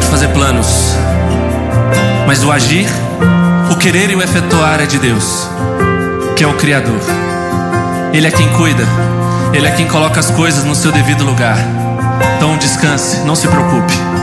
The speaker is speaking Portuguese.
pode fazer planos, mas o agir, o querer e o efetuar é de Deus, que é o Criador. Ele é quem cuida, Ele é quem coloca as coisas no seu devido lugar. Então descanse, não se preocupe.